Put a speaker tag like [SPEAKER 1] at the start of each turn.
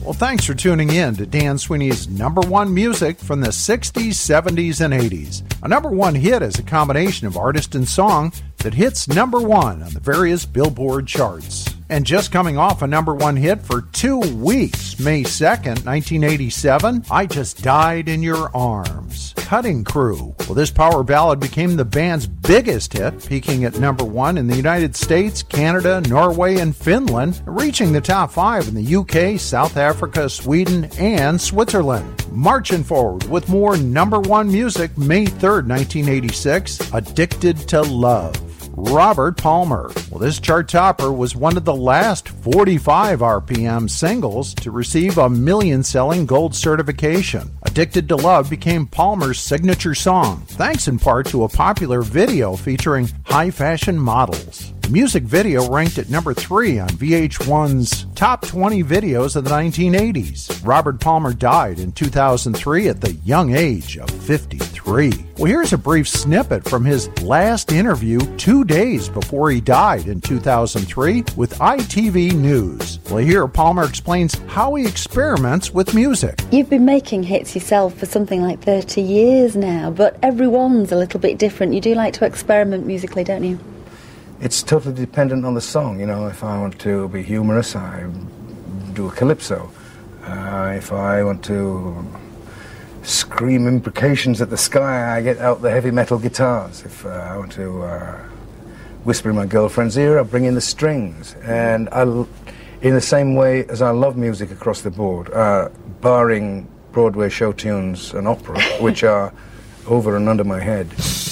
[SPEAKER 1] Well, thanks for tuning in to Dan Sweeney's number one music from the 60s, 70s, and 80s. A number one hit is a combination of artist and song that hits number one on the various Billboard charts. And just coming off a number one hit for 2 weeks, May 2nd, 1987, I Just Died in Your Arms. Cutting Crew. Well, this power ballad became the band's biggest hit, peaking at number one in the United States, Canada, Norway, and Finland, reaching the top 5 in the UK, South Africa, Sweden, and Switzerland. Marching forward with more number one music, May 3rd, 1986, Addicted to Love. Robert Palmer. Well, this chart topper was one of the last 45 RPM singles to receive a million-selling gold certification. Addicted to Love became Palmer's signature song, thanks in part to a popular video featuring high-fashion models. The music video ranked at number 3 on VH1's Top 20 Videos of the 1980s. Robert Palmer died in 2003 at the young age of 53. Well, here's a brief snippet from his last interview 2 days before he died in 2003 with ITV News. Well, here Palmer explains how he experiments with music.
[SPEAKER 2] You've been making hits yourself for something like 30 years now, but everyone's a little bit different. You do like to experiment musically, don't you?
[SPEAKER 3] It's totally dependent on the song. You know, if I want to be humorous, I do a calypso. If I want to scream imprecations at the sky, I get out the heavy metal guitars. If I want to whisper in my girlfriend's ear, I bring in the strings. And in the same way as I love music across the board, barring Broadway show tunes and opera, which are over and under my head.